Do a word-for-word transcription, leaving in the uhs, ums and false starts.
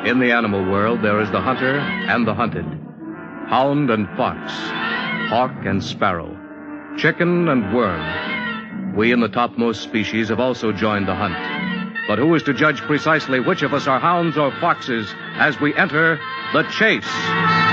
In the animal world, there is the hunter and the hunted, hound and fox, hawk and sparrow, chicken and worm. We in the topmost species have also joined the hunt. But who is to judge precisely which of us are hounds or foxes as we enter the chase?